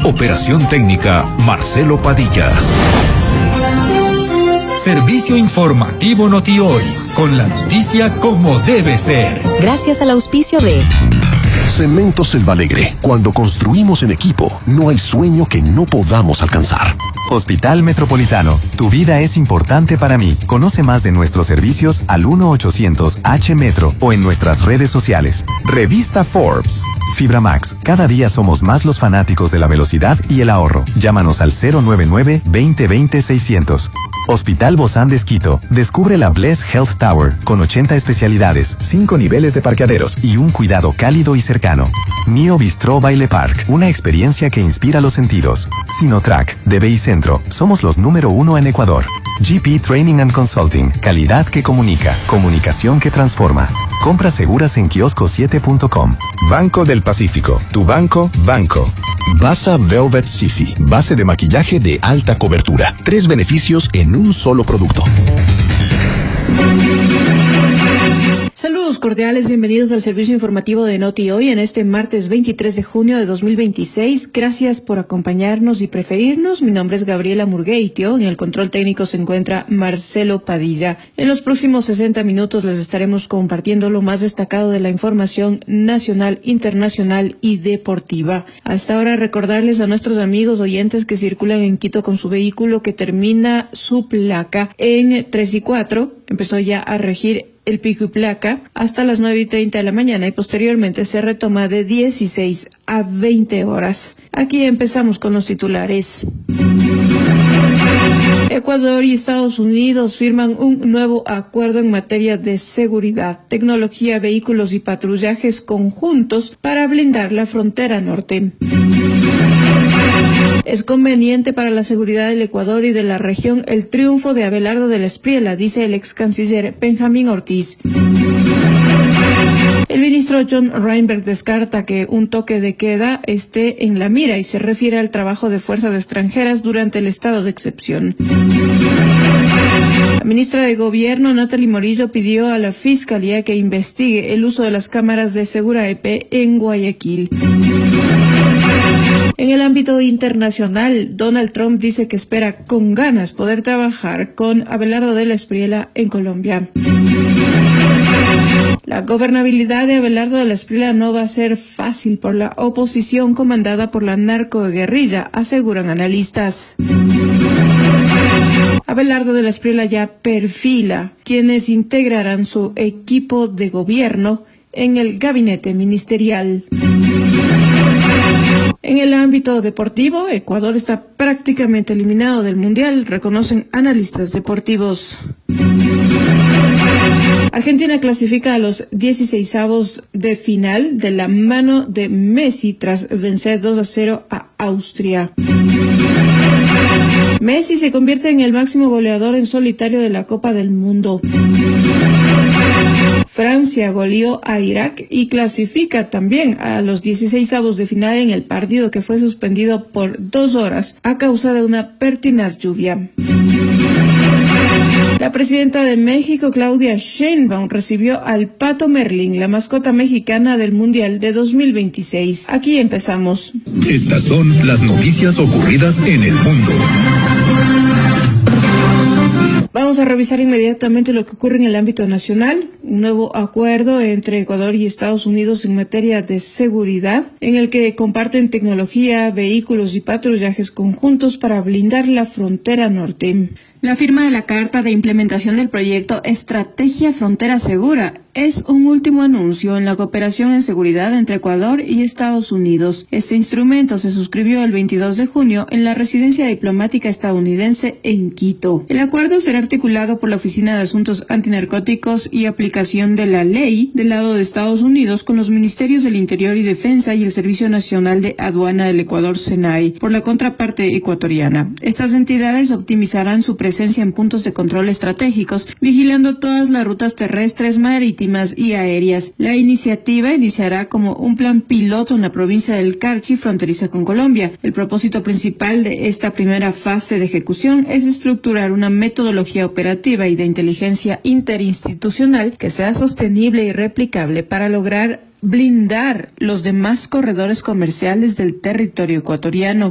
Operación técnica, Marcelo Padilla. Servicio informativo Noti-Hoy, con la noticia como debe ser. Gracias al auspicio de Cementos Selvalegre. Cuando construimos en equipo, no hay sueño que no podamos alcanzar. Hospital Metropolitano. Tu vida es importante para mí. Conoce más de nuestros servicios al 1-800-H-METRO o en nuestras redes sociales. Revista Forbes. Fibra Max. Cada día somos más los fanáticos de la velocidad y el ahorro. Llámanos al 099-2020-600. Hospital Bozán de Esquito. Descubre la Bless Health Tower con 80 especialidades, 5 niveles de parqueaderos y un cuidado cálido y cercano. Nio Bistro Baile Park. Una experiencia que inspira los sentidos. Sinotrack. De BI Centro. Somos los número 1 en Ecuador. GP Training and Consulting. Calidad que comunica. Comunicación que transforma. Compras seguras en kiosco7.com. Banco del Pacífico. Tu banco. Basa Velvet Sisi. Base de maquillaje de alta cobertura. 3 beneficios en un solo producto. Saludos cordiales, bienvenidos al servicio informativo de Noti-Hoy en este martes 23 de junio de 2026. Gracias por acompañarnos y preferirnos. Mi nombre es Gabriela Murgueitio. En el control técnico se encuentra Marcelo Padilla. En los próximos 60 minutos les estaremos compartiendo lo más destacado de la información nacional, internacional y deportiva. Hasta ahora recordarles a nuestros amigos oyentes que circulan en Quito con su vehículo que termina su placa en 3 y 4. Empezó ya a regir el pico y placa hasta las 9:30 de la mañana y posteriormente se retoma de 16 a 20 horas. Aquí empezamos con los titulares. Ecuador y Estados Unidos firman un nuevo acuerdo en materia de seguridad, tecnología, vehículos y patrullajes conjuntos para blindar la frontera norte. Es conveniente para la seguridad del Ecuador y de la región el triunfo de Abelardo de la Espriella, dice el ex canciller Benjamín Ortiz. El ministro John Reinberg descarta que un toque de queda esté en la mira y se refiere al trabajo de fuerzas extranjeras durante el estado de excepción. La ministra de Gobierno, Natalie Morillo, pidió a la Fiscalía que investigue el uso de las cámaras de Seguraep en Guayaquil. En el ámbito internacional, Donald Trump dice que espera con ganas poder trabajar con Abelardo de la Espriella en Colombia. La gobernabilidad de Abelardo de la Espriella no va a ser fácil por la oposición comandada por la narcoguerrilla, aseguran analistas. Abelardo de la Espriella ya perfila quienes integrarán su equipo de gobierno en el gabinete ministerial. En el ámbito deportivo, Ecuador está prácticamente eliminado del Mundial, reconocen analistas deportivos. Argentina clasifica a los 16avos de final de la mano de Messi tras vencer 2-0 a Austria. Messi se convierte en el máximo goleador en solitario de la Copa del Mundo. Francia goleó a Irak y clasifica también a los 16avos de final en el partido que fue suspendido por 2 horas a causa de una pertinaz lluvia. La presidenta de México, Claudia Sheinbaum, recibió al Pato Merlín, la mascota mexicana del Mundial de 2026. Aquí empezamos. Estas son las noticias ocurridas en el mundo. Vamos a revisar inmediatamente lo que ocurre en el ámbito nacional. Un nuevo acuerdo entre Ecuador y Estados Unidos en materia de seguridad, en el que comparten tecnología, vehículos y patrullajes conjuntos para blindar la frontera norte. La firma de la Carta de Implementación del proyecto Estrategia Frontera Segura es un último anuncio en la cooperación en seguridad entre Ecuador y Estados Unidos. Este instrumento se suscribió el 22 de junio en la residencia diplomática estadounidense en Quito. El acuerdo será articulado por la Oficina de Asuntos Antinarcóticos y Aplicación de la Ley del lado de Estados Unidos con los Ministerios del Interior y Defensa y el Servicio Nacional de Aduana del Ecuador, SENAI, por la contraparte ecuatoriana. Estas entidades optimizarán su presencia en puntos de control estratégicos, vigilando todas las rutas terrestres, marítimas y aéreas. La iniciativa iniciará como un plan piloto en la provincia del Carchi, fronteriza con Colombia. El propósito principal de esta primera fase de ejecución es estructurar una metodología operativa y de inteligencia interinstitucional que sea sostenible y replicable para lograr blindar los demás corredores comerciales del territorio ecuatoriano.